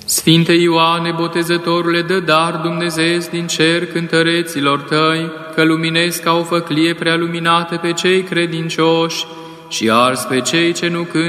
Sfinte Ioane, Botezătorule, dă dar dumnezeiesc din cer cântăreților tăi, că luminezi ca o făclie prea luminată pe cei credincioși și ars pe cei ce nu cântă